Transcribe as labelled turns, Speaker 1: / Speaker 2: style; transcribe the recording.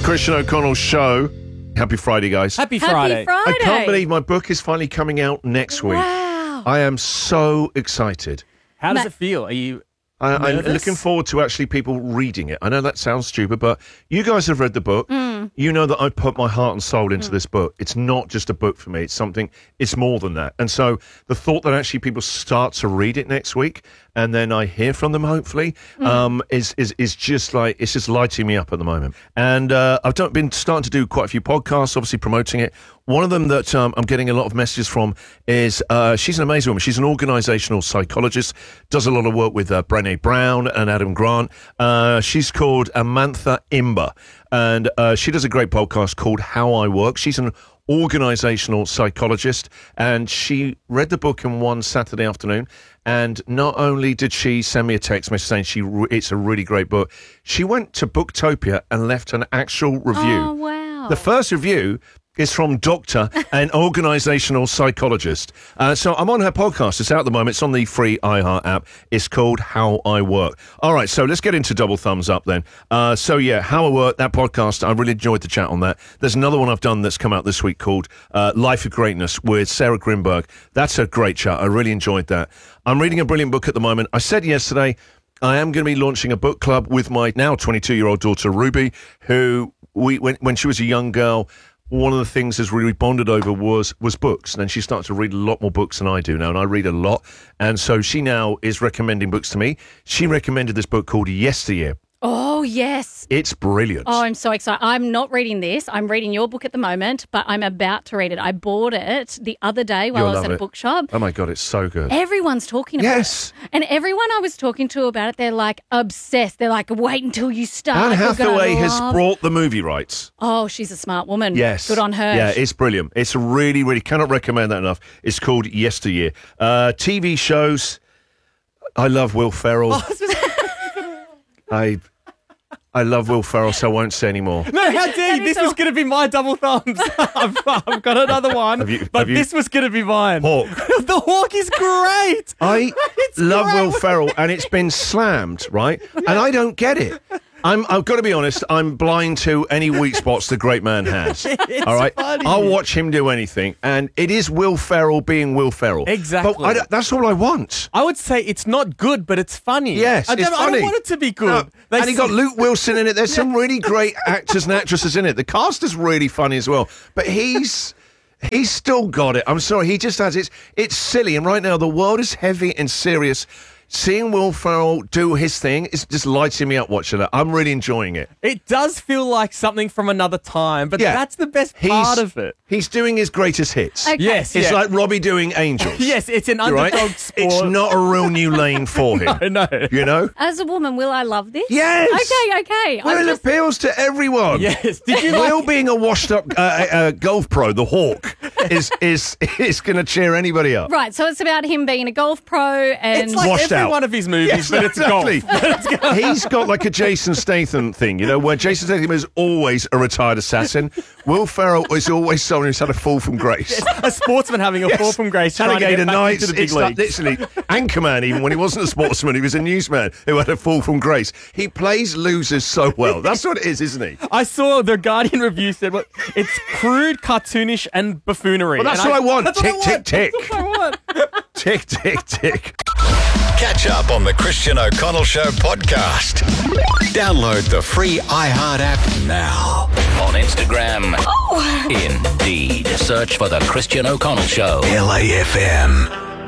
Speaker 1: Christian O'Connell Show. Happy Friday, guys.
Speaker 2: Happy Friday.
Speaker 1: I can't believe my book is finally coming out next week.
Speaker 3: Wow.
Speaker 1: I am so excited.
Speaker 2: How does it feel? Are you
Speaker 1: I'm
Speaker 2: nervous?
Speaker 1: looking forward to actually people reading it. I know that sounds stupid, but you guys have read the book. You know that I put my heart and soul into this book. It's not just a book for me. It's more than that. And so the thought that actually people start to read it next week and then I hear from them, hopefully, is just like, it's just lighting me up at the moment. And I've been starting to do quite a few podcasts, obviously promoting it. One of them that I'm getting a lot of messages from is she's an amazing woman. She's an organizational psychologist, does a lot of work with Brené Brown and Adam Grant. She's called Amantha Imber, and she does a great podcast called How I Work. She's an organizational psychologist, and she read the book in one Saturday afternoon. And not only did she send me a text message saying it's a really great book, she went to Booktopia and left an actual review.
Speaker 3: Oh, wow.
Speaker 1: The first review is from Doctor, an organizational psychologist. So I'm on her podcast. It's out at the moment. It's on the free iHeart app. It's called How I Work. All right, so let's get into Double Thumbs Up then. How I Work, that podcast, I really enjoyed the chat on that. There's another one I've done that's come out this week called Life of Greatness with Sarah Grimberg. That's a great chat. I really enjoyed that. I'm reading a brilliant book at the moment. I said yesterday I am going to be launching a book club with my now 22-year-old daughter, Ruby, who when she was a young girl, one of the things as we bonded over was books. And then she started to read a lot more books than I do now, and I read a lot. And so she now is recommending books to me. She recommended this book called Yesteryear.
Speaker 3: Oh, yes.
Speaker 1: It's brilliant.
Speaker 3: Oh, I'm so excited. I'm not reading this. I'm reading your book at the moment, but I'm about to read it. I bought it the other day while I was at a bookshop.
Speaker 1: Oh, my God, it's so good.
Speaker 3: Everyone's talking about it. And everyone I was talking to about it, they're like obsessed. They're like, wait until you start.
Speaker 1: Anne Hathaway has brought the movie rights.
Speaker 3: Oh, she's a smart woman.
Speaker 1: Yes.
Speaker 3: Good on her.
Speaker 1: Yeah, it's brilliant. It's really, really, cannot recommend that enough. It's called Yesteryear. TV shows. I love Will Ferrell. I love Will Ferrell, so I won't say any more.
Speaker 2: No, how dare you? This was going to be my double thumbs. I've got another one, this was going to be mine.
Speaker 1: Hawk.
Speaker 2: The Hawk is great.
Speaker 1: I love Will Ferrell, and it's been slammed, right? And I don't get it. I've got to be honest, I'm blind to any weak spots the great man has. All right?
Speaker 2: Funny.
Speaker 1: I'll watch him do anything, and it is Will Ferrell being Will Ferrell.
Speaker 2: Exactly.
Speaker 1: But that's all I want.
Speaker 2: I would say it's not good, but it's funny.
Speaker 1: Yes,
Speaker 2: I don't want it to be good.
Speaker 1: No. And you got Luke Wilson in it. There's some really great actors and actresses in it. The cast is really funny as well. But he's still got it. I'm sorry, he just has it. It's silly, and right now the world is heavy and serious. Seeing Will Ferrell do his thing is just lighting me up watching it. I'm really enjoying it.
Speaker 2: It does feel like something from another time, but that's the best part of it.
Speaker 1: He's doing his greatest hits.
Speaker 3: Okay.
Speaker 2: Yes,
Speaker 1: It's like Robbie doing Angels.
Speaker 2: Yes, it's an underdog sport.
Speaker 1: It's not a real new lane for him.
Speaker 2: No.
Speaker 1: You know?
Speaker 3: As a woman, will I love this?
Speaker 1: Yes.
Speaker 3: Okay.
Speaker 1: Well, it appeals to everyone.
Speaker 2: Yes. Did you
Speaker 1: Will being a washed-up golf pro, the Hawk, is going to cheer anybody up.
Speaker 3: Right, so it's about him being a golf pro and...
Speaker 2: It's like
Speaker 1: washed
Speaker 2: every
Speaker 1: out.
Speaker 2: one of his movies, but it's
Speaker 1: exactly.
Speaker 2: golf.
Speaker 1: He's got like a Jason Statham thing, you know, where Jason Statham is always a retired assassin. Will Ferrell is always someone who's had a fall from grace.
Speaker 2: A sportsman having a fall from grace, trying to get
Speaker 1: Alligator
Speaker 2: back
Speaker 1: Nights,
Speaker 2: into the big
Speaker 1: it's like
Speaker 2: leagues.
Speaker 1: literally Anchorman. Even when he wasn't a sportsman, he was a newsman who had a fall from grace. He plays losers so well. That's what it is, isn't he?
Speaker 2: I saw the Guardian review said, "Well, it's crude, cartoonish, and buffoonery."
Speaker 1: Well, that's what I want. Tick, tick, tick.
Speaker 2: That's what I want.
Speaker 1: Tick, tick, tick.
Speaker 4: Catch up on the Christian O'Connell Show podcast. Download the free iHeart app now.
Speaker 5: On Instagram. Indeed. Search for The Christian O'Connell Show.
Speaker 4: LAFM.